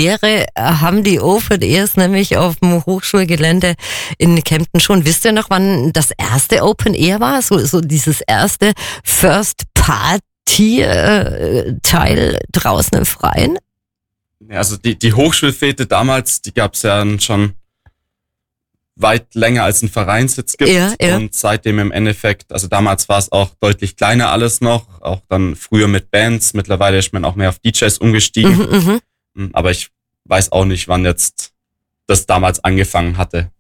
Premiere haben die Open Airs nämlich auf dem Hochschulgelände in Kempten schon. Wisst ihr noch, wann das erste Open Air war? So dieses erste First Party Teil draußen im Freien? Ja, also die Hochschulfete damals, die gab's ja schon weit länger als ein Vereinsitz gibt. Ja. Und seitdem im Endeffekt, also damals war es auch deutlich kleiner alles noch, auch dann früher mit Bands. Mittlerweile ist man auch mehr auf DJs umgestiegen. Aber ich weiß auch nicht, wann jetzt das damals angefangen hatte.